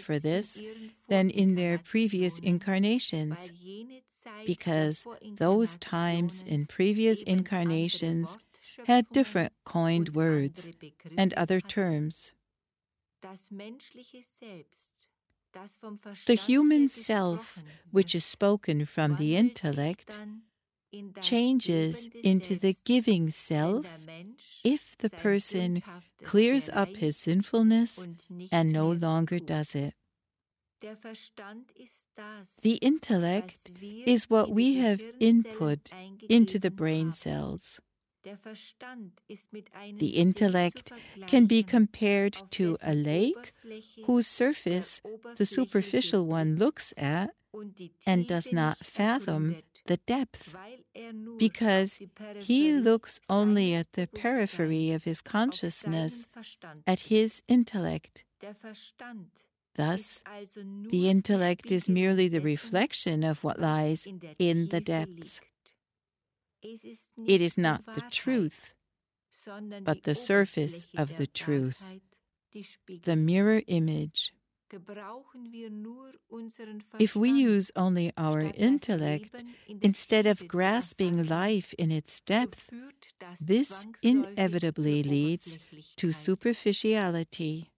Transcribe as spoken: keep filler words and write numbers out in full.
for this than in their previous incarnations, because those times in previous incarnations had different coined words and other terms. The human self, which is spoken from the intellect, changes into the giving self if the person clears up his sinfulness and no longer does it. The intellect is what we have input into the brain cells. The intellect can be compared to a lake whose surface the superficial one looks at and does not fathom the depth, because he looks only at the periphery of his consciousness, at his intellect. Thus, the intellect is merely the reflection of what lies in the depths. It is not the truth, but the surface of the truth, the mirror image. If we use only our intellect instead of grasping life in its depth, this inevitably leads to superficiality.